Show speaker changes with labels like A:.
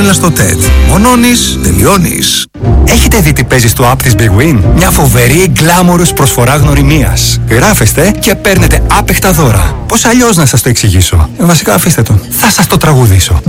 A: Έλα στο TED. Μονώνεις, τελειώνεις.
B: Έχετε δει τι παίζει στο app της Big Win? Μια φοβερή glamorous προσφορά γνωριμίας. Γράφεστε και παίρνετε άπεχτα δώρα. Πώς αλλιώς να σας το εξηγήσω? Βασικά αφήστε το. Θα σας το τραγουδήσω.